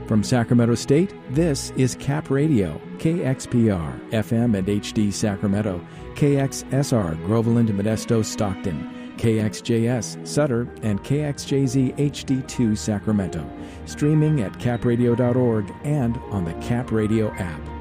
From Sacramento State, this is Cap Radio, KXPR, FM and HD Sacramento, KXSR, Groveland, Modesto, Stockton, KXJS, Sutter, and KXJZ HD2 Sacramento. Streaming at capradio.org and on the Cap Radio app.